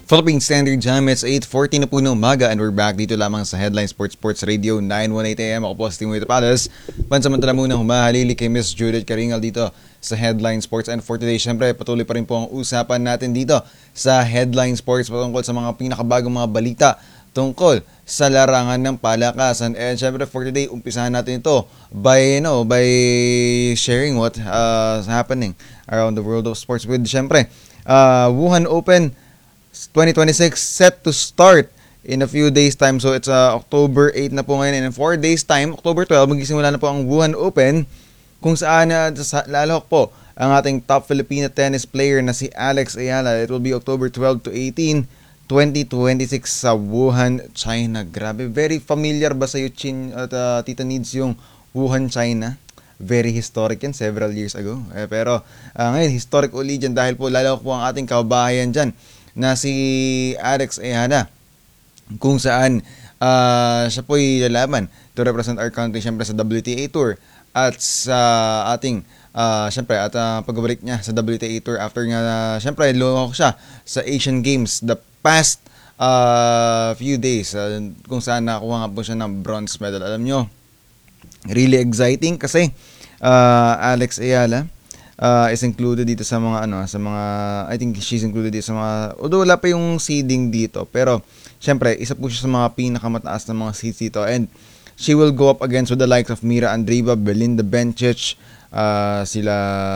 Philippine Standard Time, it's 8:40 na po ng umaga and we're back dito lamang sa Headline Sports Radio 918 AM. Ako po si Timoy Tapadas. Pansamantala muna humahalili kay Miss Judith Caringal dito sa Headline Sports. And for today, syempre patuloy pa rin po ang usapan natin dito sa Headline Sports patungkol sa mga pinakabagong mga balita tungkol sa larangan ng palakasan. And syempre for today, umpisahan natin ito by sharing what happening around the world of sports with syempre Wuhan Open 2026 set to start in a few days time. So it's October 8 na po ngayon, and in 4 days time, October 12, magsisimula na po ang Wuhan Open, kung saan lalahok po ang ating top Filipino tennis player na si Alex Ayala. It will be October 12 to 18, 2026 sa Wuhan, China. Grabe, very familiar ba sa iyo, Chin at Tita Needs, yung Wuhan, China? Very historic yan, several years ago. Pero ngayon, historic uli dyan dahil po lalahok po ang ating kababayan dyan na si Alex Ayala, kung saan siya po'y lalaban to represent our country syempre sa WTA Tour at sa ating syempre at pagbabalik niya sa WTA Tour after nga syempre lumahok siya sa Asian Games the past few days, kung saan nakuha nga po siya ng bronze medal. Alam nyo, really exciting kasi Alex Ayala is included dito sa mga I think she's included dito sa mga, although wala pa yung seeding dito, pero syempre isa po siya sa mga pinakamataas na mga seeds dito, and she will go up against with the likes of Mira Andreeva, Belinda Bencic, sila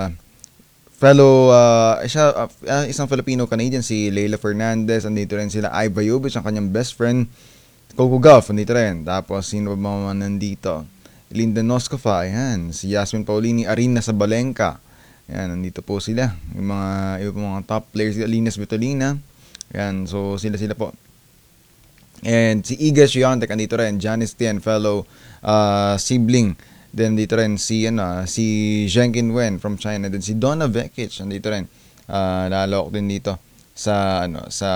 fellow isang Filipino-Canadian si Leila Fernandez, andito rin sila Iva Jovic, ang kanyang best friend, Coco Gauff, andito rin, tapos sino ba mga nandito, Linda Noskova, ayan, si Yasmin Paulini, Arina Sabalenka. Yan, nandito po sila. Yung mga top players, Linas Vitolina. Yan, so sila po. And si Iga Swiatek andito rin, Janice Tien, fellow sibling. Then dito rin si Zheng Qinwen from China. Then si Donna Vekic andito rin. Lalawak din dito sa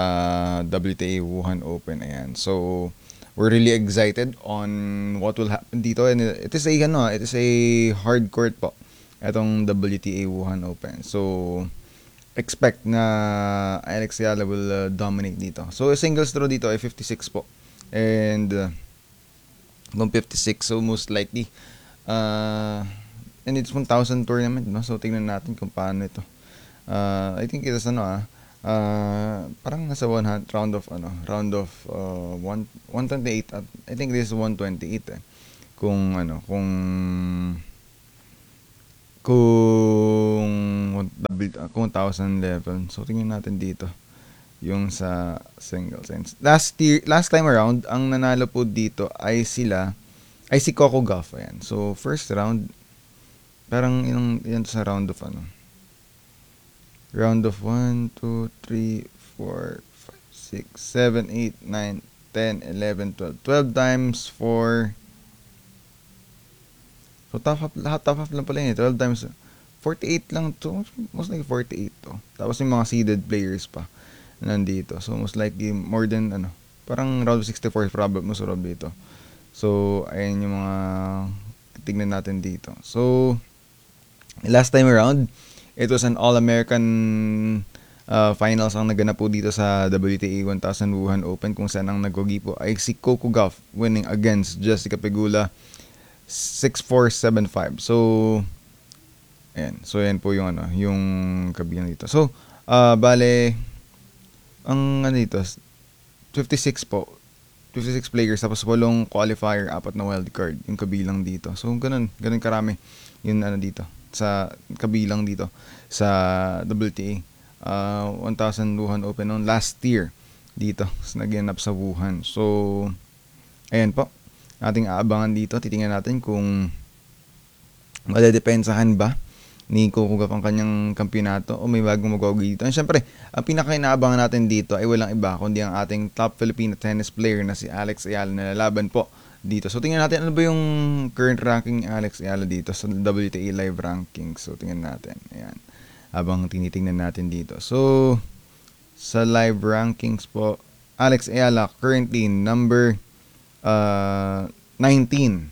WTA Wuhan Open. Ayan. So we're really excited on what will happen dito, and it is a hard court po, itong WTA Wuhan Open. So expect na Alex Ayala will dominate dito. So singles draw dito ay 56 po. And kung 56, so most likely and it's 1,000 tournament, no? So tingnan natin kung paano ito. I think it is parang nasa round of 128 at I think this is 128 kung 1,000 level. So tingnan natin dito yung sa singles. Last time around, ang nanalo po dito ay si Coco Gauff. Ayan. So first round, parang yan sa round of round of 1, 2, 3, 4, 5, 6, 7, 8, 9, 10, 11, 12 times 4. So top half lang pala yun. 12 times 48 lang to. Most likely 48 to. Tapos yung mga seeded players pa nandito. So most likely more than parang round of 64 probably most probably dito. So ayun yung mga tignan natin dito. So last time around, it was an All-American finals ang naganap po dito sa WTA 1000 Wuhan Open, kung saan ang nagwagi po ay si Coco Gauff winning against Jessica Pegula 6-4, 7-5. So ayan. So ayan po yung yung kabilang dito. So bale ang dito 56 po. 56 players, tapos 8 qualifier, 4 na wild card yung kabilang dito. So ganun karami yung dito sa kabilang dito sa WTA 1000 Wuhan Open noon last year dito naganap sa Wuhan. So ayan po, ating aabangan dito. Titingnan natin kung madedepensahan ba ni Coco Gauff ang kanyang kampyonato o may bagong magwawagi dito. And syempre, ang pinaka-inaabangan natin dito ay walang iba kundi ang ating top Filipino tennis player na si Alex Ayala na lalaban po dito. So tingnan natin ano ba yung current ranking ni Alex Ayala dito sa WTA live ranking. So tingnan natin. Ayan. Habang tinitingnan natin dito. So sa live rankings po, Alex Ayala currently number 19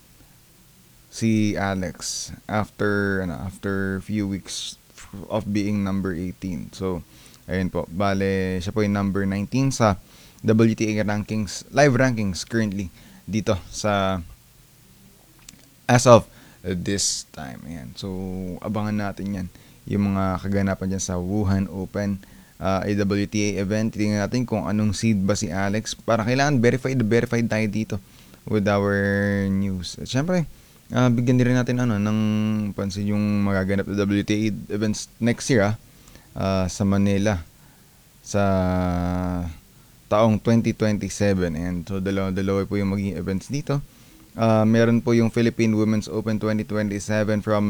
si Alex after few weeks of being number 18. So Ayun po, bale siya po yung number 19 sa WTA rankings, live rankings currently dito sa as of this time. Ayan. So, abangan natin yan. Yung mga kaganapan dyan sa Wuhan Open AWTA event. Tingnan natin kung anong seed ba si Alex. Para kailangan verified tayo dito with our news. At syempre, bigyan din rin natin ng pansin yung magaganap na WTA events next year sa Manila sa taong 2027. And so, dalawa po yung magiging events dito. Meron po yung Philippine Women's Open 2027 from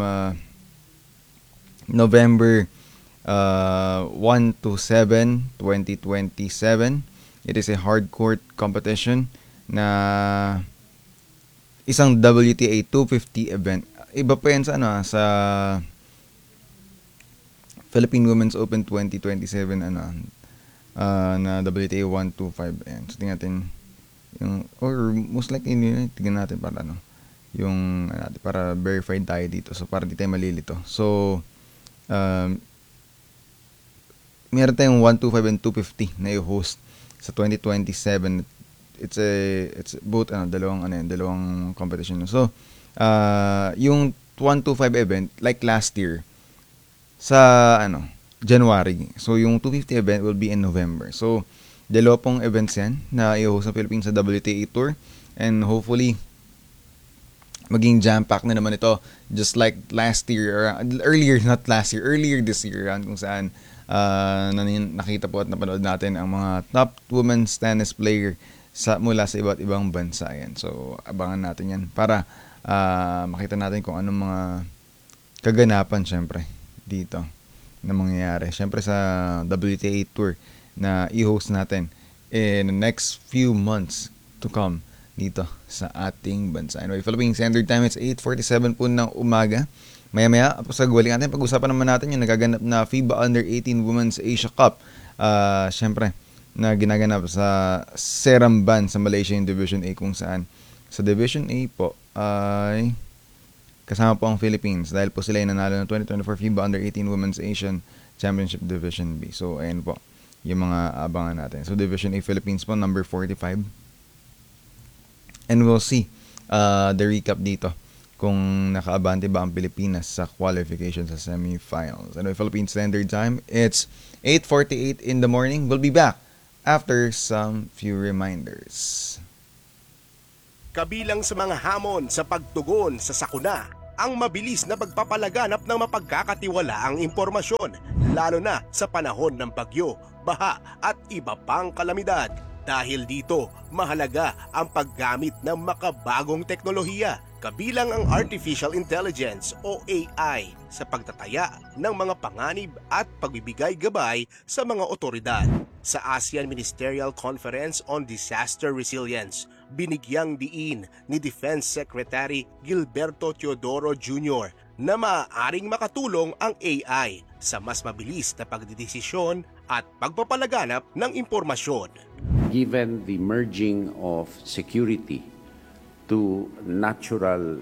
November 1 to 7, 2027. It is a hard court competition na isang WTA 250 event. Iba pa yan sa Philippine Women's Open 2027 na WTA 125. Ayan. So tingnan natin yung, or most likely tingnan natin para yung para verified tayo dito, so para di tayo malilito. So meron tayong 125 and 250 na i-host sa 2027. It's both dalawang competition. So yung 125 event like last year sa January. So yung 250 event will be in November. So dalawa pong events yan na i-host ng Philippines sa WTA Tour, and hopefully maging jam-packed na naman ito just like last year, earlier this year, kung saan nakita po at napanood natin ang mga top women's tennis player mula sa iba't ibang bansa yan. So abangan natin yan para makita natin kung anong mga kaganapan syempre dito na mangyayari syempre sa WTA Tour na i-host natin in the next few months to come dito sa ating bansa. Anyway, Philippine Standard Time, it's 8:47 po ng umaga. Maya-maya, sa guwaling natin, pag-usapan naman natin yung nagaganap na FIBA Under-18 Women's Asia Cup. Syempre, na ginaganap sa Seremban sa Malaysia yung Division A, kung saan sa Division A po ay kasama po ang Philippines dahil po sila yung nanalo ng 2024 FIBA Under-18 Women's Asian Championship Division B. So, ayun po yung mga abangan natin. So, Division A Philippines po, number 45. And we'll see the recap dito kung nakaabante ba ang Pilipinas sa qualification sa semifinals. Anyway, Philippine Standard Time, it's 8:48 in the morning. We'll be back after some few reminders. Kabilang sa mga hamon sa pagtugon sa sakuna, ang mabilis na pagpapalaganap ng mapagkakatiwalaang impormasyon, lalo na sa panahon ng bagyo, baha at iba pang kalamidad. Dahil dito, mahalaga ang paggamit ng makabagong teknolohiya, kabilang ang Artificial Intelligence o AI sa pagtataya ng mga panganib at pagbibigay gabay sa mga otoridad. Sa ASEAN Ministerial Conference on Disaster Resilience, binigyang diin ni Defense Secretary Gilberto Teodoro Jr. na maaaring makatulong ang AI sa mas mabilis na pagdidesisyon at pagpapalaganap ng impormasyon. Given the merging of security to natural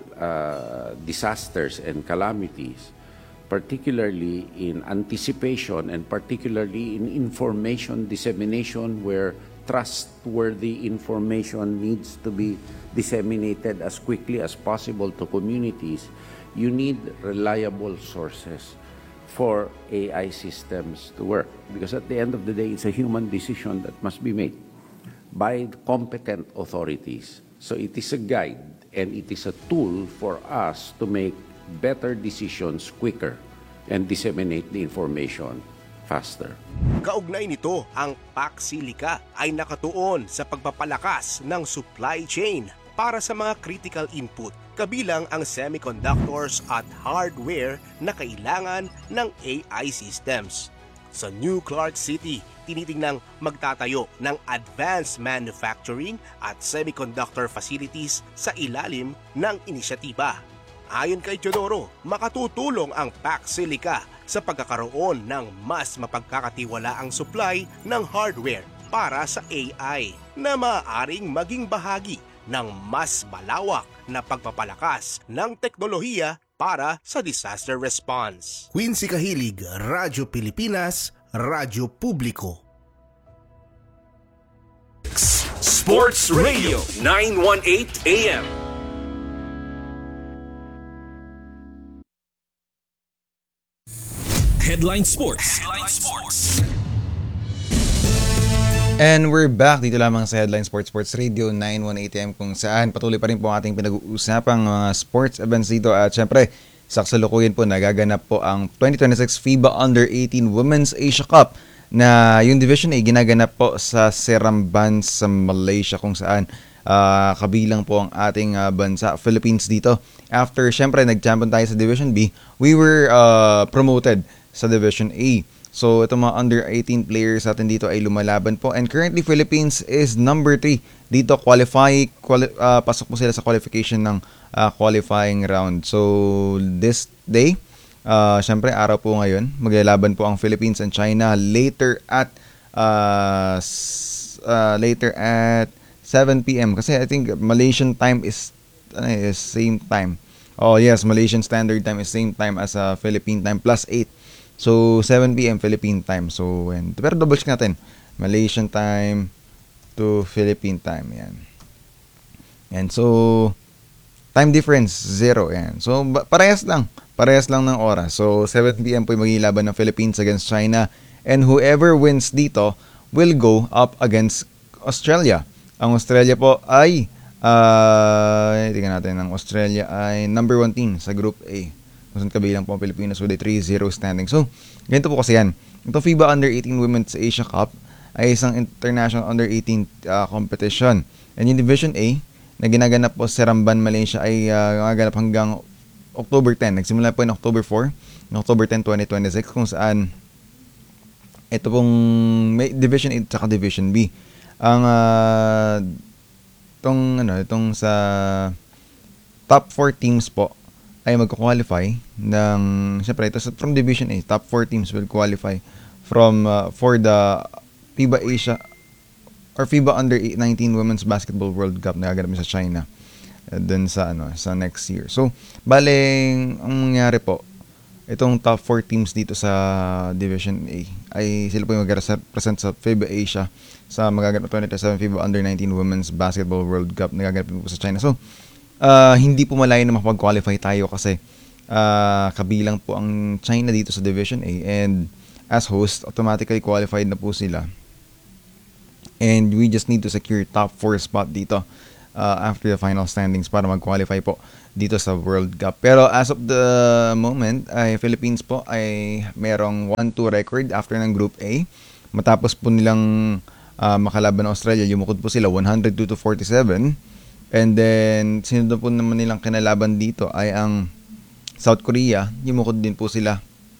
disasters and calamities, particularly in anticipation and particularly in information dissemination where trustworthy information needs to be disseminated as quickly as possible to communities, you need reliable sources for AI systems to work. Because at the end of the day, it's a human decision that must be made by competent authorities. So it is a guide and it is a tool for us to make better decisions quicker and disseminate the information faster. Kaugnay nito, ang PAC-SILICA ay nakatuon sa pagpapalakas ng supply chain para sa mga critical input, kabilang ang semiconductors at hardware na kailangan ng AI systems. Sa New Clark City, tinitingnang magtatayo ng advanced manufacturing at semiconductor facilities sa ilalim ng inisyatiba. Ayon kay Teodoro, makatutulong ang PAC-SILICA sa pagkakaroon ng mas mapagkakatiwalaang supply ng hardware para sa AI na maaaring maging bahagi ng mas malawak na pagpapalakas ng teknolohiya para sa disaster response. Quincy Kahilig, Radyo Pilipinas, radyo publiko. Sports Radio 918 AM. Headline Sports. And we're back dito lamang sa Headline Sports Radio 918 AM, kung saan patuloy pa rin po ang ating pinag-uusapang mga sports events dito. At syempre, sa kasalukuyan po nagaganap po ang 2026 FIBA Under-18 Women's Asia Cup, na yung Division A ginaganap po sa Seremban sa Malaysia, kung saan kabilang po ang ating bansa, Philippines dito. After syempre nag-champion tayo sa Division B, we were promoted sa Division A. So, itong mga under-18 players natin dito ay lumalaban po. And currently, Philippines is number 3. Dito, pasok po sila sa qualification ng qualifying round. So, this day, syempre, araw po ngayon, maglalaban po ang Philippines and China later at 7 p.m. Kasi I think Malaysian time is same time. Oh, yes, Malaysian Standard Time is same time as Philippine time, plus 8. So, 7 p.m. Philippine time. So, pero double check natin. Malaysian time to Philippine time. Yan. And so, time difference, 0. Yan. So, parehas lang. Parehas lang ng oras. So, 7 p.m. po yung maghilaban ng Philippines against China. And whoever wins dito will go up against Australia. Ang Australia po ay, tingnan natin, ang Australia ay number 1 team sa Group A. Kung kabilang po ang Pilipinas with a 3-0 standing. So, ganito po kasi yan. Ito FIBA Under-18 Women's Asia Cup ay isang international under-18 competition. And yung Division A na ginaganap po sa Seremban, Malaysia ay ginaganap hanggang October 10. Nagsimula po yung October 4, October 10, 2026, kung saan ito pong may Division A at Division B. Ang itong sa top 4 teams po ay magko-qualify ng, syempre ito from Division A, top 4 teams will qualify from for the FIBA Asia or FIBA Under-19 Women's Basketball World Cup na gaganapin sa China dun sa sa next year. So, baling ang mangyari po, itong top 4 teams dito sa Division A ay sila po yung mag-represent sa FIBA Asia sa magaganap 2027 FIBA Under-19 Women's Basketball World Cup na gaganapin po sa China. So, hindi po malayo na makapag-qualify tayo kasi kabilang po ang China dito sa Division A, and as host, automatically qualified na po sila. And we just need to secure top 4 spot dito after the final standings para mag-qualify po dito sa World Cup. Pero as of the moment, ay Philippines po ay merong 1-2 record after ng Group A. Matapos po nilang makalaban ng Australia, yumukod po sila 102-47. And then, sinunod po naman nilang kinalaban dito ay ang South Korea. Yumukod din po sila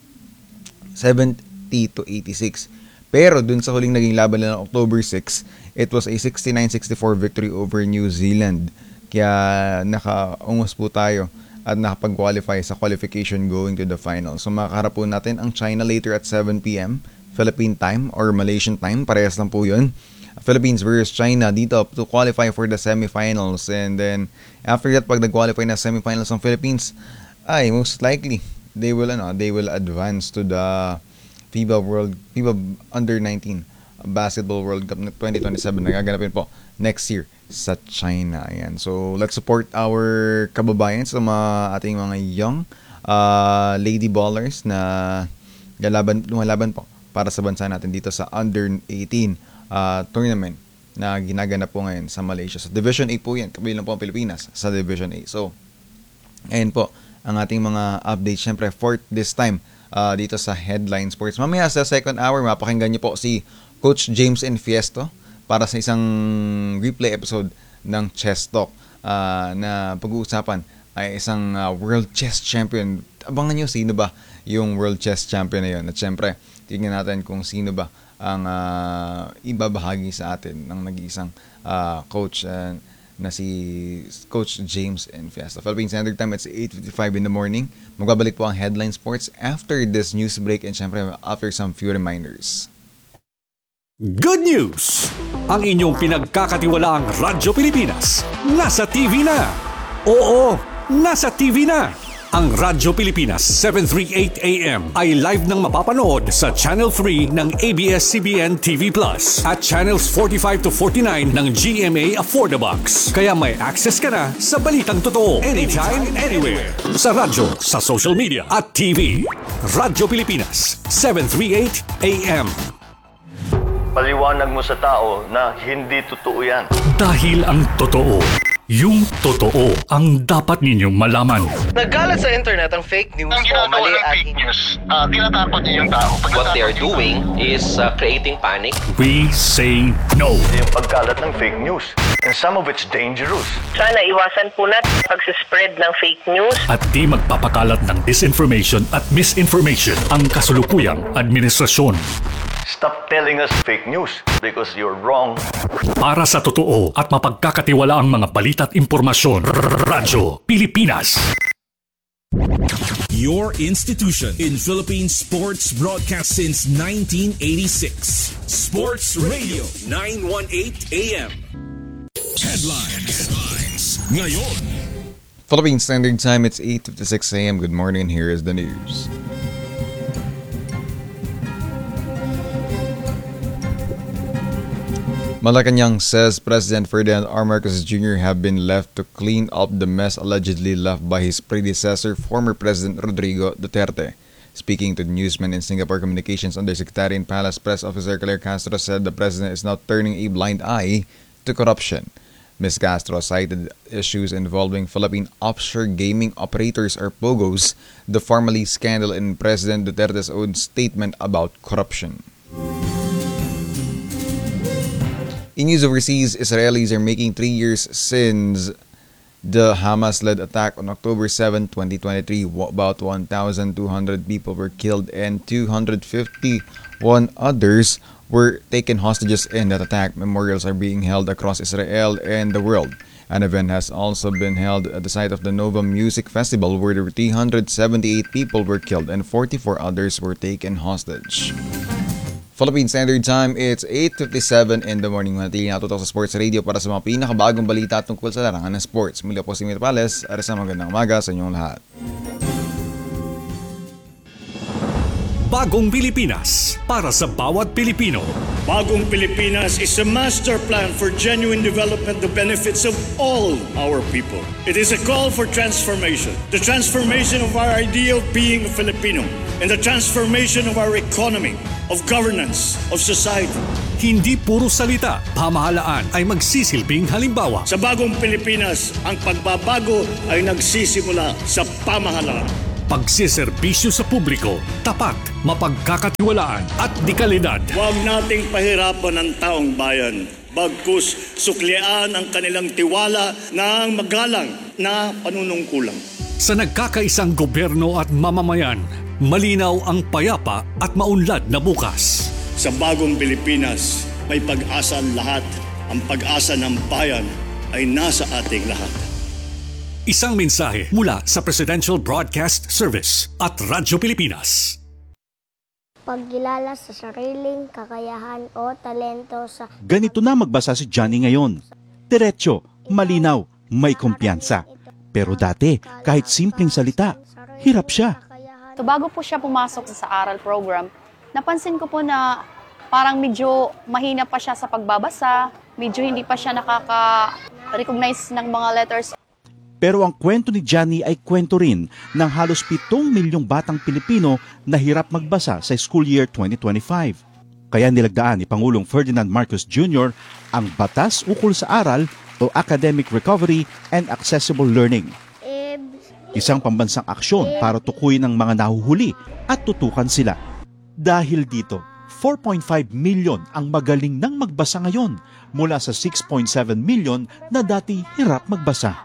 70-86. Pero dun sa huling naging laban nila ng October 6, it was a 69-64 victory over New Zealand. Kaya nakaungos po tayo at nakapag-qualify sa qualification going to the final. So makaharap po natin ang China later at 7 p.m. Philippine time or Malaysian time. Parehas lang po yun. Philippines versus China dito to qualify for the semifinals. And then after that, pag nag-qualify na semifinals ng Philippines, ay most likely they will advance to the FIBA Under-19 Basketball World Cup 2027 na gaganapin po next year sa China. Ayan. So let's support our kababayan sa mga ating mga young lady ballers na lumalaban po para sa bansa natin dito sa Under-18 tournament na ginaganap po ngayon sa Malaysia. So Division A po yan. Kabilang po ang Pilipinas sa Division A. So, ayan po ang ating mga updates. Siyempre, fourth this time dito sa Headline Sports. Mamaya sa second hour, mapakinggan niyo po si Coach James Enfiesto para sa isang replay episode ng Chess Talk na pag-uusapan ay isang World Chess Champion. Abangan niyo sino ba yung World Chess Champion na yun. At siyempre, tingnan natin kung sino ba ang ibabahagi sa atin ng nag-iisang coach na si Coach James Enfiesto. Philippine Standard Time, it's 8:55 in the morning. Magbabalik po ang Headline Sports after this news break and syempre after some few reminders. Good news! Ang inyong pinagkakatiwalaang Radyo Pilipinas nasa TV na. Oo, nasa TV na. Ang Radyo Pilipinas 738 AM ay live nang mapapanood sa Channel 3 ng ABS-CBN TV Plus at Channels 45 to 49 ng GMA Affordabox. Kaya may access ka na sa balitang totoo anytime, anywhere. Sa radyo, sa social media at TV. Radyo Pilipinas 738 AM. Paliwanag mo sa tao na hindi totoo yan. Dahil ang totoo, yung totoo ang dapat ninyong malaman. Nagkalat sa internet ang fake news Ang o ginagawa mali ng at fake news, tinatakot niyo yung tao. What they are doing is creating panic. We say no. Yung pagkalat ng fake news. And some of it's dangerous. Sana iwasan po natin pagsispread ng fake news. At di magpapakalat ng disinformation at misinformation ang kasulukuyang administrasyon. Stop telling us fake news because you're wrong. Para sa totoo at mapagkakatiwala ang mga balita at impormasyon, Radyo Pilipinas. Your institution in Philippine sports broadcast since 1986. Sports Radio 918 AM. Headlines. Ngayon. Philippine Standard Time, it's 8:56 a.m. Good morning, here is the news. Malacanang says President Ferdinand R. Marcos Jr. have been left to clean up the mess allegedly left by his predecessor, former President Rodrigo Duterte. Speaking to the newsman in Singapore, Communications Undersecretary and Palace Press Officer Claire Castro said the president is not turning a blind eye to corruption. Ms. Castro cited issues involving Philippine offshore gaming operators or POGOs, the formerly scandal in President Duterte's own statement about corruption. In news overseas, Israelis are making 3 years since the Hamas-led attack on October 7, 2023. About 1,200 people were killed and 251 others were taken hostages in that attack. Memorials are being held across Israel and the world. An event has also been held at the site of the Nova Music Festival where 378 people were killed and 44 others were taken hostage. Philippine Standard Time, it's 8:57 in the morning. Manatili natutok sa Sports Radio para sa mga pinakabagong balita tungkol sa larangan ng sports. Muli po si Mito Pales, arasa magandang umaga sa inyong lahat. Bagong Pilipinas para sa bawat Pilipino. Bagong Pilipinas is a master plan for genuine development, the benefits of all our people. It is a call for transformation. The transformation of our idea of being a Filipino and the transformation of our economy, of governance, of society. Hindi puro salita, pamahalaan ay magsisilbing halimbawa. Sa Bagong Pilipinas, ang pagbabago ay nagsisimula sa pamahalaan. Pagsiservisyo sa publiko, tapat, mapagkakatiwalaan at dekalidad. Huwag nating pahirapan ang taong bayan. Bagkus suklian ang kanilang tiwala ng magalang na panunungkulan. Sa nagkakaisang gobyerno at mamamayan, malinaw ang payapa at maunlad na bukas. Sa Bagong Pilipinas, may pag-asa ang lahat. Ang pag-asa ng bayan ay nasa ating lahat. Isang mensahe mula sa Presidential Broadcast Service at Radyo Pilipinas. Pagkilala sa sariling kakayahan o talento sa... Ganito na magbasa si Johnny ngayon. Diretso, malinaw, may kumpiyansa. Pero dati, kahit simpleng salita, hirap siya. So bago po siya pumasok sa aral program, napansin ko po na parang medyo mahina pa siya sa pagbabasa, medyo hindi pa siya nakaka-recognize ng mga letters. Pero ang kwento ni Johnny ay kwento rin ng halos 7 milyong batang Pilipino na hirap magbasa sa school year 2025. Kaya nilagdaan ni Pangulong Ferdinand Marcos Jr. ang Batas Ukol sa Aral o Academic Recovery and Accessible Learning. Isang pambansang aksyon para tukuyin ang mga nahuhuli at tutukan sila. Dahil dito, 4.5 million ang magaling nang magbasa ngayon mula sa 6.7 million na dati hirap magbasa.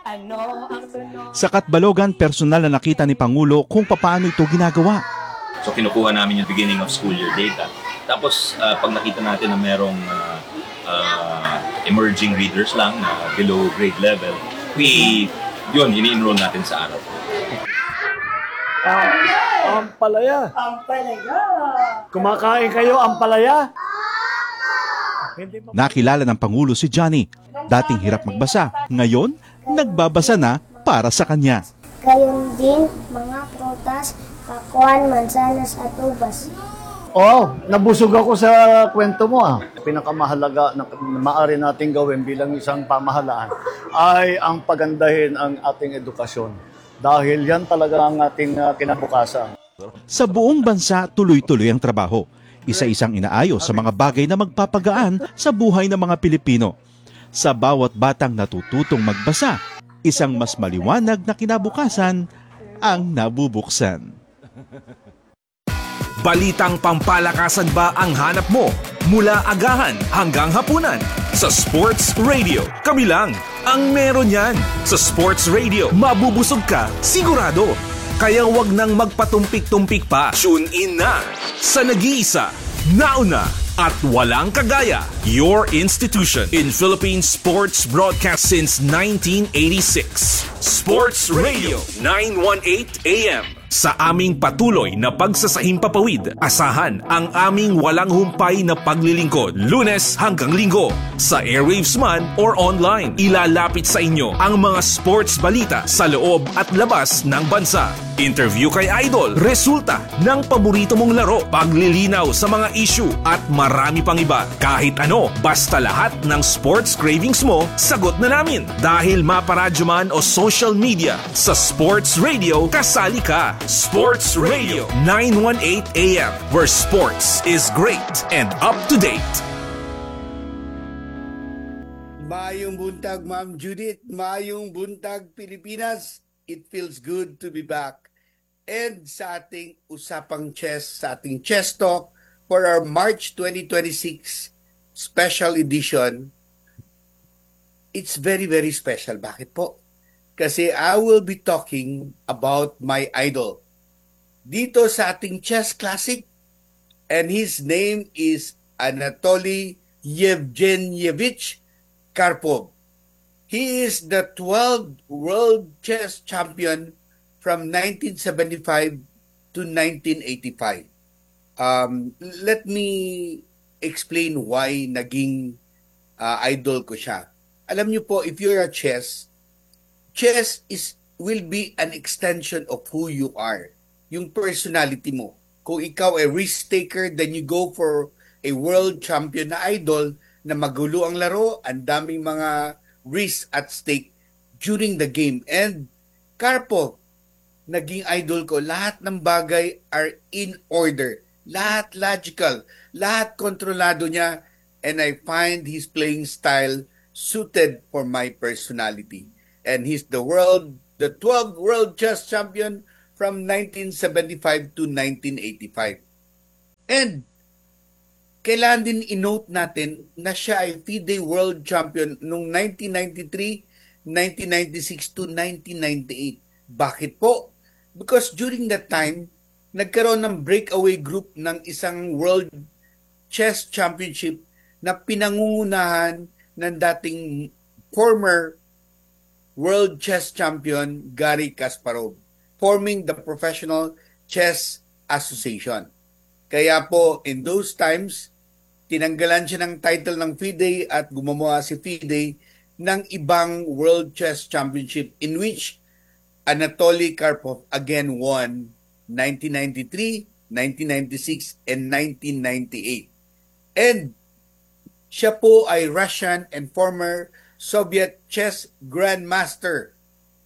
Sa Katbalogan, personal na nakita ni Pangulo kung paano ito ginagawa. So kinukuha namin yung beginning of school year data. Tapos pag nakita natin na merong emerging readers lang na below grade level, ini-enroll natin sa araw. Ampalaya. Kumakain kayo ampalaya? Nakilala ng Pangulo si Johnny. Dating hirap magbasa, ngayon nagbabasa na para sa kanya. gayon din mga prutas, pakwan, mansanas at ubas. Oo, nabusog ako sa kwento mo Pinakamahalaga na maaari nating gawin bilang isang pamahalaan ay ang pagandahin ang ating edukasyon. Dahil yan talaga ang ating kinabukasan. Sa buong bansa, tuloy-tuloy ang trabaho. Isa-isang inaayos sa mga bagay na magpapagaan sa buhay ng mga Pilipino. Sa bawat batang natututong magbasa, isang mas maliwanag na kinabukasan ang nabubuksan. Balitang pampalakasan ba ang hanap mo? Mula agahan hanggang hapunan sa Sports Radio. Kami lang ang meron yan. Sa Sports Radio, mabubusog ka sigurado. Kaya wag nang magpatumpik-tumpik pa. Tune in na sa nag-iisa, nauna at walang kagaya. Your institution in Philippine sports broadcast since 1986. Sports Radio 918 AM. Sa aming patuloy na pagsasahimpapawid, asahan ang aming walang humpay na paglilingkod. Lunes hanggang Linggo, sa airwaves man or online. Ilalapit sa inyo ang mga sports balita sa loob at labas ng bansa. Interview kay Idol, resulta ng paborito mong laro, paglilinaw sa mga issue at marami pang iba. Kahit ano, basta lahat ng sports cravings mo, sagot na namin. Dahil maparadyo man o social media, sa Sports Radio, kasali ka. Sports Radio 918 AM, where sports is great and up to date. Mayong buntag, Ma'am Judith. Mayong buntag, Pilipinas. It feels good to be back. And sa ating usapang chess, sa ating chess talk for our March 2026 special edition, it's very, very special. Bakit po? Kasi I will be talking about my idol dito sa ating chess classic, and his name is Anatoly Yevgenyevich Karpov. He is the 12th world chess champion from 1975 to 1985. Let me explain why naging idol ko siya. Alam niyo po, if you're a chess will be an extension of who you are, yung personality mo. Kung ikaw ay risk taker, then you go for a world champion na idol na magulo ang laro, ang daming mga risk at stake during the game. And Karpov, naging idol ko. Lahat ng bagay are in order. Lahat logical. Lahat kontrolado niya. And I find his playing style suited for my personality. And he's the 12th world chess champion from 1975 to 1985. And kailangan din i-note natin na siya ay FIDE world champion noong 1993, 1996 to 1998. Bakit po? Because during that time, nagkaroon ng breakaway group ng isang world chess championship na pinangungunahan ng dating former world chess champion Garry Kasparov, forming the Professional Chess Association. Kaya po, in those times, tinanggalan siya ng title ng FIDE at gumawa si FIDE ng ibang World Chess Championship in which Anatoly Karpov again won 1993, 1996, and 1998. And siya po ay Russian and former Soviet chess grandmaster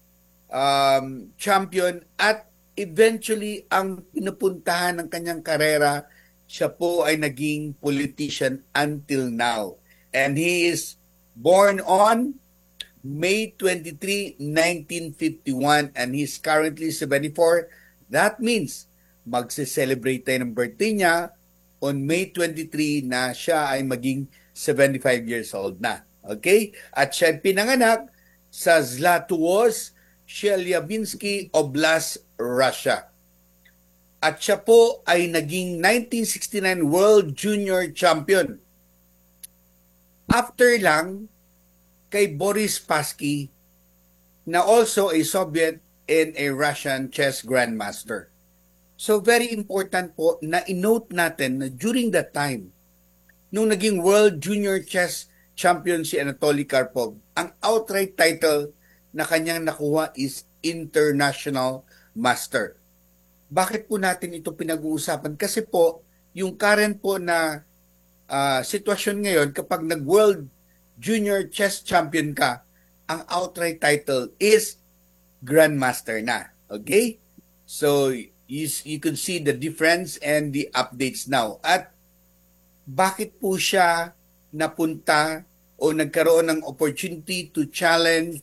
champion at eventually ang pinupuntahan ng kanyang karera, siya po ay naging politician until now. And he is born on May 23, 1951 and he's currently 74. That means magse-celebrate tayo ng birthday niya on May 23 na siya ay maging 75 years old na. Okay? At siya pinanganak sa Zlatoust, Chelyabinsk Oblast, Russia. At siya po ay naging 1969 World Junior Champion. After lang kay Boris Spassky na also a Soviet and a Russian chess grandmaster. So very important po na i-note natin na during that time, nung naging World Junior Chess Champion si Anatoly Karpov, ang outright title na kanyang nakuha is International Master. Bakit po natin ito pinag-uusapan? Kasi po, yung current po na sitwasyon ngayon, kapag nag-World Junior Chess Champion ka, ang outright title is Grandmaster na. Okay? So, you can see the difference and the updates now. At bakit po siya napunta o nagkaroon ng opportunity to challenge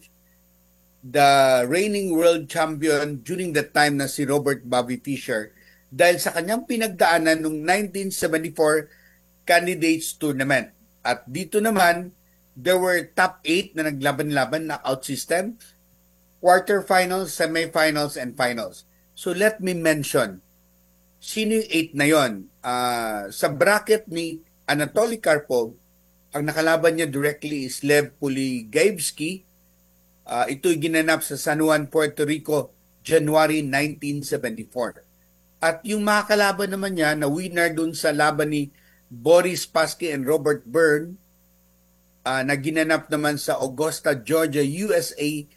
the reigning world champion during the time na si Robert Bobby Fischer dahil sa kanyang pinagdaanan noong 1974 Candidates Tournament. At dito naman, there were top 8 na naglaban-laban, knockout system, quarterfinals, semifinals, and finals. So let me mention, sino yung 8 na yon? Sa bracket ni Anatoly Karpov, ang nakalaban niya directly is Lev Puligaevsky. Ito'y ginanap sa San Juan, Puerto Rico, January 1974. At yung mga kalaban naman niya na winner dun sa laban ni Boris Spassky and Robert Byrne na ginanap naman sa Augusta, Georgia, USA,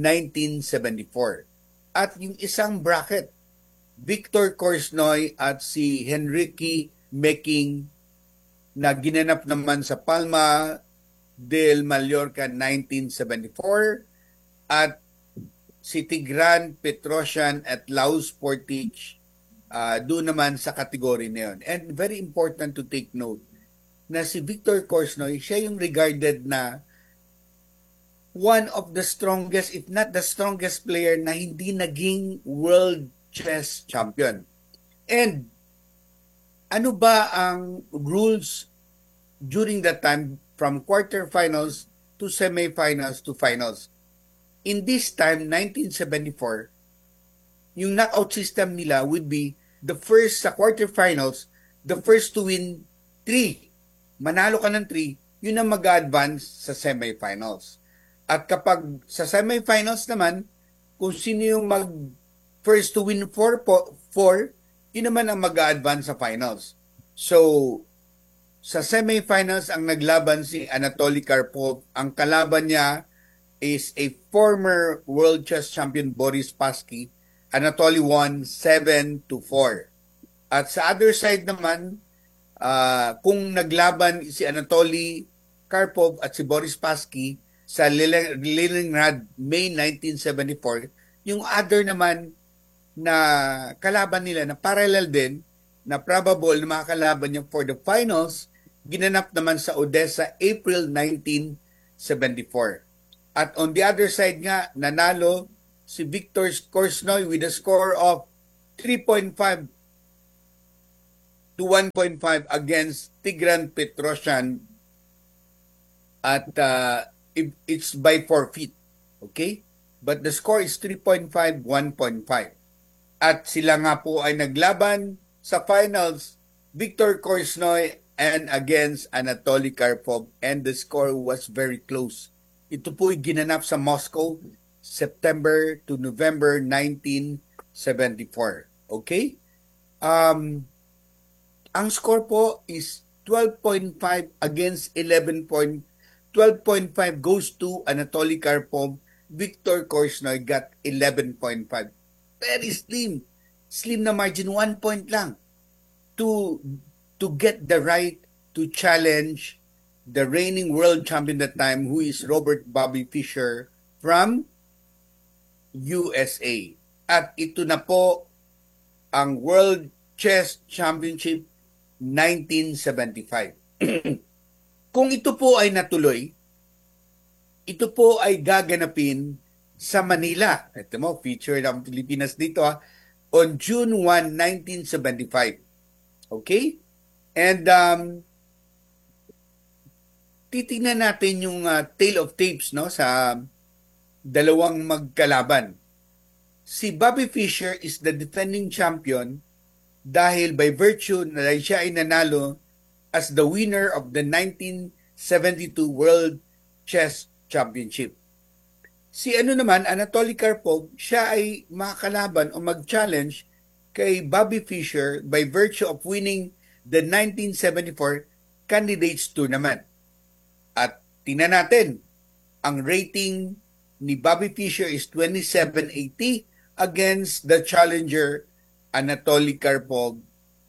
1974. At yung isang bracket, Victor Korchnoi at si Henrique Meking na ginanap naman sa Palma del Mallorca, 1974. At si Tigran Petrosyan at Laus Portich doon naman sa kategory na yun. And very important to take note na si Victor Korchnoi, siya yung regarded na one of the strongest, if not the strongest player na hindi naging world chess champion. And ano ba ang rules during that time from quarterfinals to semifinals to finals? In this time, 1974, yung knockout system nila would be the first sa quarterfinals, the first to win 3. Manalo ka ng 3, yun ang mag-advance sa semifinals. At kapag sa semifinals naman, kung sino yung first to win 4, yun naman ang mag-advance sa finals. So, sa semifinals, ang naglaban si Anatoly Karpov. Ang kalaban niya is a former world chess champion Boris Spassky. Anatoly won 7-4. At sa other side naman, kung naglaban si Anatoly Karpov at si Boris Spassky sa Leningrad, May 1974, yung other naman na kalaban nila na parallel din, na probable na makakalaban niya for the finals, ginanap naman sa Odessa, April 1974. At on the other side nga, nanalo si Victor Korchnoi with a score of 3.5 to 1.5 against Tigran Petrosyan at it's by forfeit. Okay? But the score is 3.5, 1.5. At sila nga po ay naglaban sa finals, Victor Korchnoi and against Anatoly Karpov, and the score was very close. Ito po ay ginanap sa Moscow, September to November 1974. Okay? Ang score po is 12.5 against 11.12.5 goes to Anatoly Karpov. Victor Korchnoi got 11.5. Very slim. Slim na margin, 1 point lang to get the right to challenge the reigning world champion at the time, who is Robert Bobby Fischer from USA. At ito na po ang World Chess Championship 1975. Kung ito po ay natuloy, ito po ay gaganapin sa Manila. Ito mo, featured ang Pilipinas dito on June 1, 1975. Okay? And titingnan natin yung tale of tapes no sa dalawang magkalaban. Si Bobby Fischer is the defending champion dahil by virtue na siya ay nanalo as the winner of the 1972 World Chess Championship. Si Anatoly Karpov, siya ay makakalaban o mag-challenge kay Bobby Fischer by virtue of winning the 1974 Candidates Tournament. At tingnan natin ang rating ni Bobby Fischer is 27.80 against the challenger Anatoly Karpov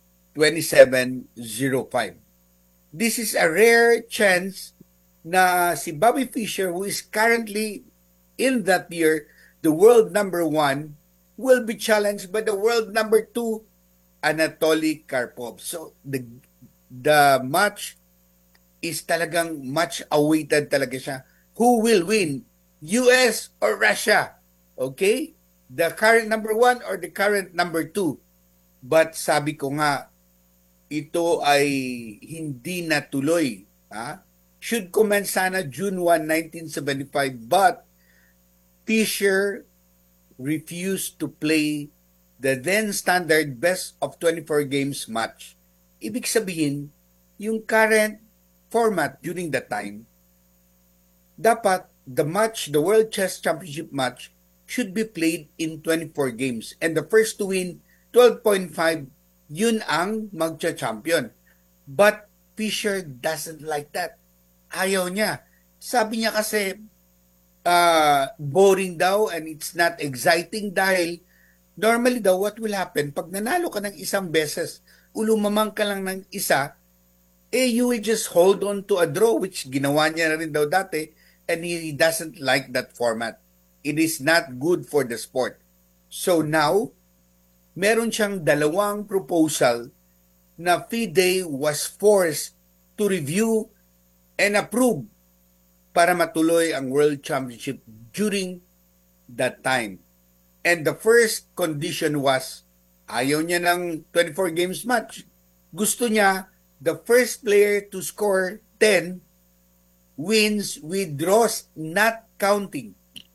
27.05. This is a rare chance na si Bobby Fischer, who is currently in that year the world number 1, will be challenged by the world number 2 Anatoly Karpov. So the match is talagang much awaited talaga siya. Who will win? US or Russia? Okay? The current number 1 or the current number 2? But sabi ko nga, ito ay hindi natuloy. Should commence sana June 1, 1975, but Fischer refused to play the then standard best of 24 games match. Ibig sabihin, yung current format during that time, dapat the World Chess Championship match should be played in 24 games. And the first to win 12.5, yun ang magcha-champion. But Fischer doesn't like that. Ayaw niya. Sabi niya kasi, boring daw and it's not exciting dahil normally daw what will happen, pag nanalo ka ng isang beses, ulumamang ka lang ng isa, you will just hold on to a draw, which ginawa niya na rin daw dati, and he doesn't like that format. It is not good for the sport. So now, meron siyang dalawang proposal na FIDE was forced to review and approve para matuloy ang World Championship during that time. And the first condition was, ayaw niya ng 24 games match. Gusto niya, the first player to score 10 wins with draws not counting.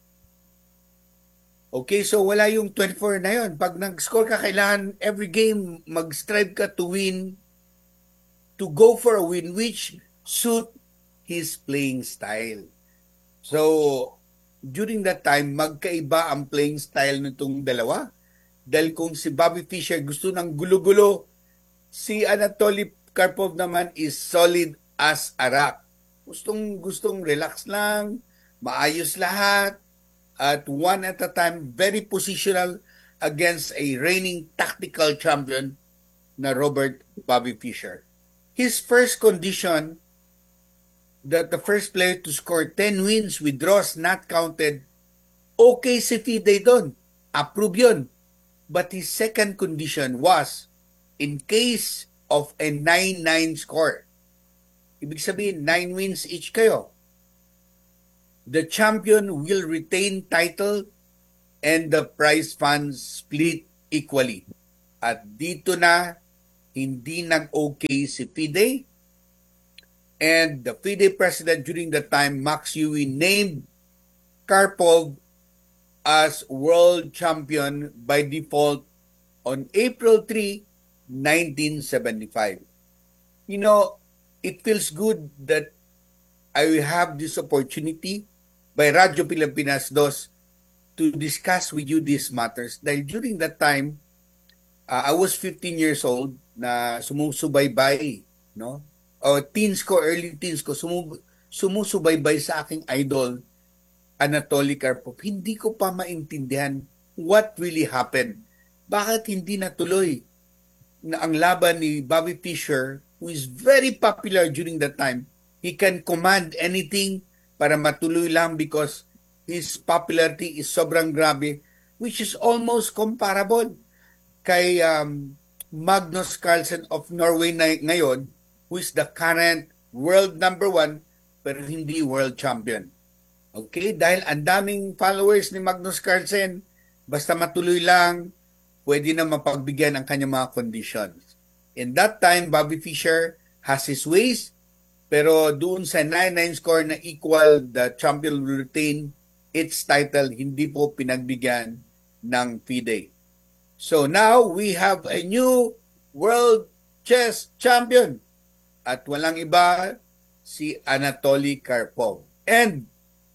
Okay, so wala yung 24 na yun. Pag nag-score ka, kailangan every game mag-strive ka to win, to go for a win which suit his playing style. So, during that time, magkaiba ang playing style nitong dalawa. Dahil kung si Bobby Fischer gusto ng gulo-gulo, si Anatoly Karpov naman is solid as a rock. Gustong relax lang, maayos lahat, at one at a time, very positional against a reigning tactical champion na Robert Bobby Fischer. His first condition, that the first player to score 10 wins with draws not counted, okay si FIDE doon. Approve yun. But his second condition was, in case of a 9-9 score, ibig sabihin, 9 wins each kayo, the champion will retain title and the prize funds split equally. At dito na, hindi nag-okay si FIDE, and the FIDE president during that time, Max Huey, named Karpov as world champion by default on April 3, 1975. You know, it feels good that I will have this opportunity by Radyo Pilipinas 2 to discuss with you these matters. Dahil during that time, I was 15 years old na sumusubaybay, no? O early teens ko, sumusubaybay sa aking idol, Anatoly Karpov. Hindi ko pa maintindihan what really happened. Bakit hindi natuloy na ang laban ni Bobby Fischer, who is very popular during that time. He can command anything para matuloy lang because his popularity is sobrang grabe, which is almost comparable kay Magnus Carlsen of Norway ngayon, who is the current world number 1 pero hindi world champion. Okay? Dahil ang daming followers ni Magnus Carlsen, basta matuloy lang, pwede na mapagbigyan ang kanyang mga conditions. In that time, Bobby Fischer has his ways, pero doon sa 9-9 score na equal, the champion will retain its title, hindi po pinagbigyan ng FIDE. So now, we have a new world chess champion. At walang iba, si Anatoly Karpov. And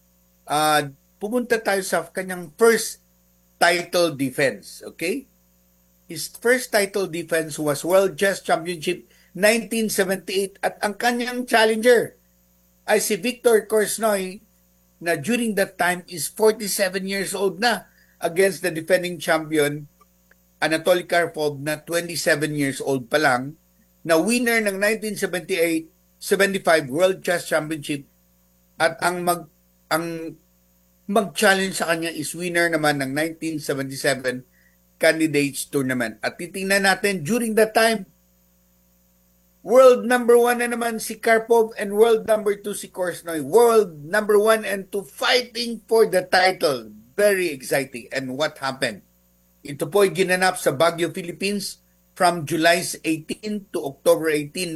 pumunta tayo sa kanyang first title defense, okay? His first title defense was World Chess Championship 1978 at ang kanyang challenger ay si Victor Korchnoi na during that time is 47 years old na against the defending champion Anatoly Karpov na 27 years old pa lang, na winner ng 1978-75 World Chess Championship, at ang mag-challenge sa kanya is winner naman ng 1977 Candidates Tournament. At titingnan natin, during that time, world number 1 na naman si Karpov and world number 2 si Korchnoi. World number 1 and 2 fighting for the title. Very exciting. And what happened? Ito po ay ginanap sa Baguio, Philippines from July 18 to October 18,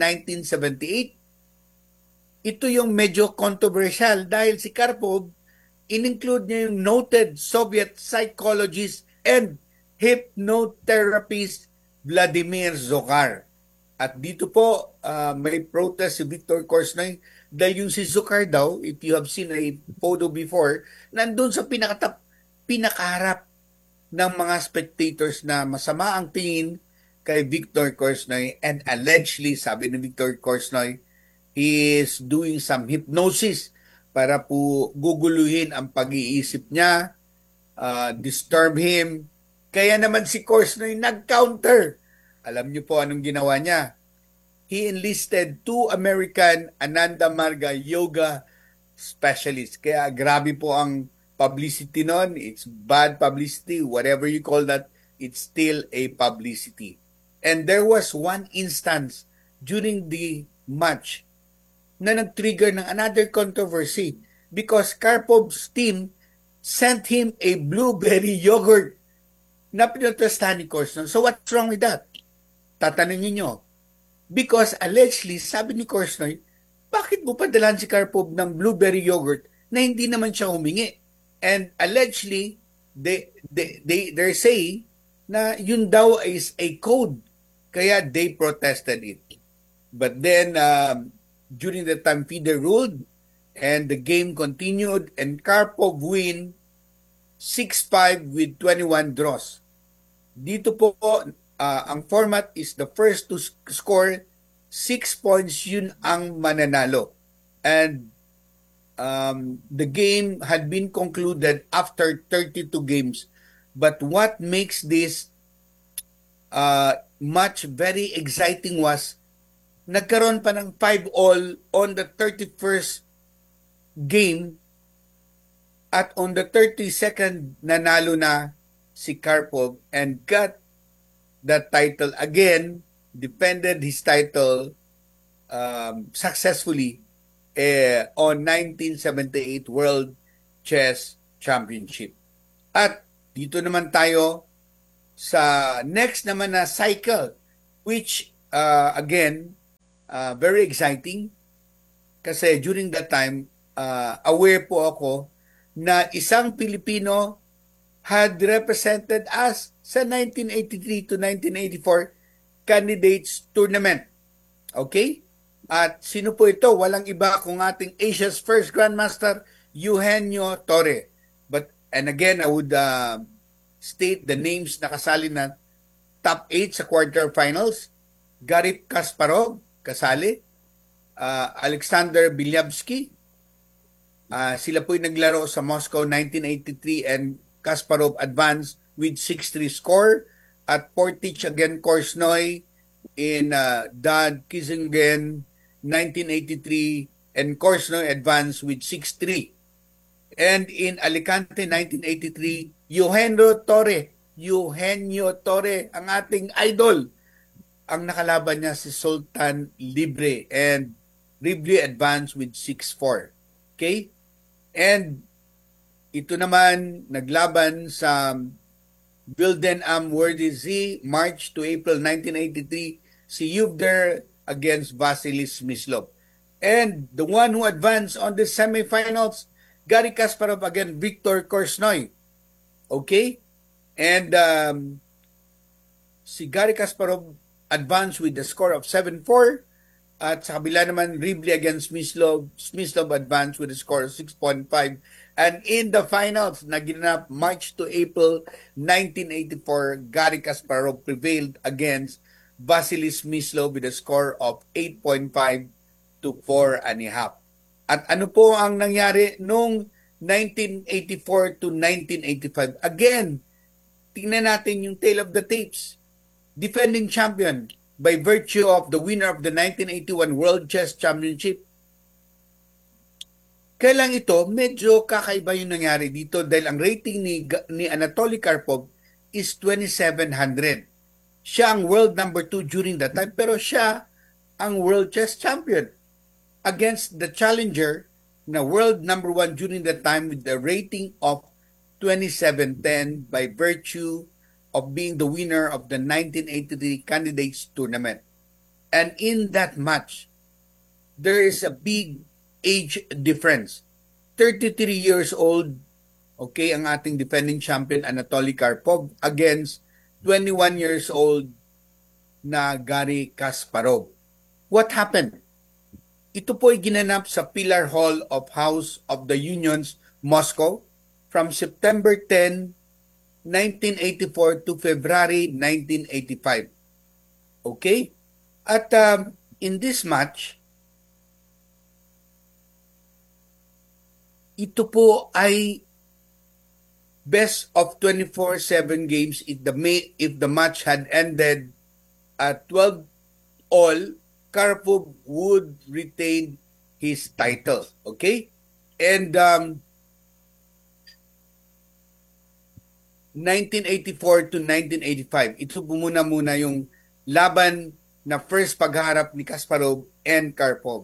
1978. Ito yung medyo controversial dahil si Karpov, in-include niya yung noted Soviet psychologist and hypnotherapist Vladimir Zohar. At dito po, may protest si Viktor Korchnoi dahil yung si Zohar daw, if you have seen a photo before, nandun sa pinakaharap ng mga spectators na masama ang tingin kay Viktor Korchnoi, and allegedly, sabi ni Viktor Korchnoi, he is doing some hypnosis para po guguluhin ang pag-iisip niya, disturb him. Kaya naman si Korchnoi nag-counter. Alam niyo po anong ginawa niya? He enlisted 2 American Ananda Marga yoga specialists. Kaya grabe po ang publicity nun. It's bad publicity. Whatever you call that, it's still a publicity. And there was one instance during the match na nag-trigger ng another controversy because Karpov's team sent him a blueberry yogurt na pinotestahan ni Korchnoi. So what's wrong with that? Tatanungin nyo. Because allegedly, sabi ni Korchnoi, bakit mo padalan si Karpov ng blueberry yogurt na hindi naman siya humingi? And allegedly, they're saying na yun daw is a code. Kaya they protested it. But then, during the time, FIDE ruled and the game continued and Karpov win 6-5 with 21 draws. Dito po, ang format is the first to score 6 points, yun ang mananalo. And the game had been concluded after 32 games. But what makes this match very exciting was nagkaroon pa ng 5-all on the 31st game at on the 32nd nanalo na si Karpov and got that title again, defended his title successfully on 1978 World Chess Championship. At dito naman tayo sa next naman na cycle, which again, very exciting kasi during that time, aware po ako na isang Pilipino had represented us sa 1983 to 1984 Candidates Tournament. Okay? At sino po ito? Walang iba kung ating Asia's first Grandmaster, Eugenio Torre. And again, I would state the names na kasali na top 8 sa quarterfinals. Garry Kasparov, kasali. Alexander Bilyavsky. Sila po'y naglaro sa Moscow 1983 and Kasparov advanced with 6-3 score. At Portich again, Korchnoi in Dad Kissingen 1983 and Korchnoi advanced with 6-3. And in Alicante 1983, Eugenio Torre, ang ating idol. Ang nakalaban niya si Sultan Libre and Libre advanced with 6-4. Okay? And ito naman naglaban sa Wilden am Wordy March to April 1983 si Yuvder against Vasily Smyslov. And the one who advanced on the semifinals, Garry Kasparov against Viktor Korchnoi. Okay? And si Garry Kasparov advanced with the score of 7-4. At sa kabila naman, Ribli against Smyslov advanced with a score of 6.5. And in the finals, na ginanap March to April 1984, Garry Kasparov prevailed against Vasily Smyslov with a score of 8.5 to 4.5. At ano po ang nangyari nung 1984 to 1985. Again, tingnan natin yung tail of the tapes. Defending champion by virtue of the winner of the 1981 World Chess Championship. Kailang ito, medyo kakaiba yung nangyari dito dahil ang rating ni Anatoly Karpov is 2,700. Siya ang world number 2 during that time, pero siya ang world chess champion against the challenger na world number 1 during that time with the rating of 2,710 by virtue of being the winner of the 1983 Candidates Tournament. And in that match, there is a big age difference. 33 years old, okay, ang ating defending champion Anatoly Karpov against 21 years old na Garry Kasparov. What happened? Ito po ay ginanap sa Pilar Hall of House of the Unions, Moscow, from September 10, 1984 to February 1985. Okay? At in this match, ito po ay best of 24-7 games. If the match had ended at 12 all, Karpov would retain his title. Okay? And 1984 to 1985, ito po muna yung laban na first pagharap ni Kasparov and Karpov.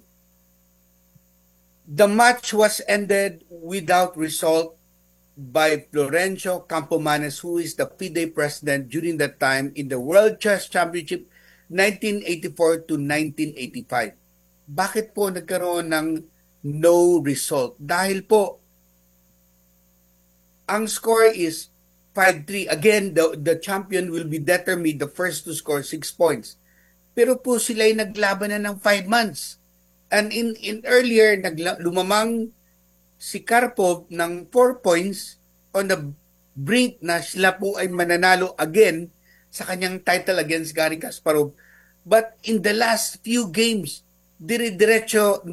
The match was ended without result by Florencio Campomanes, who is the FIDE president during that time in the World Chess Championship 1984 to 1985. Bakit po nagkaroon ng no result? Dahil po, ang score is 5-3. Again, the champion will be determined the first to score 6 points. Pero po sila ay naglaban na ng 5 months. And in earlier, lumamang si Karpov ng 4 points on the brink na sila po ay mananalo again sa kanyang title against Garry Kasparov. But in the last few games, dire-diretso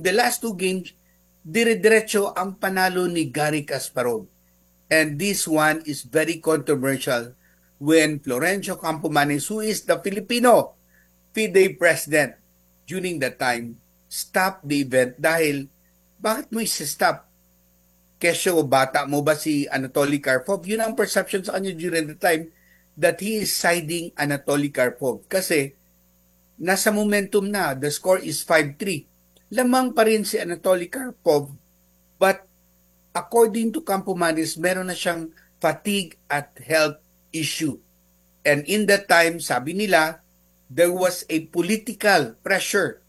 ang panalo ni Garry Kasparov. And this one is very controversial when Florencio Campomanes, who is the Filipino FIDE president during that time, stop the event dahil bakit mo i-stop? Kesyo, bata mo ba si Anatoly Karpov? Yun ang perception sa kanya during the time that he is siding Anatoly Karpov. Kasi nasa momentum na, the score is 5-3. Lamang pa rin si Anatoly Karpov, but according to Campomanes, meron na siyang fatigue at health issue. And in that time, sabi nila, there was a political pressure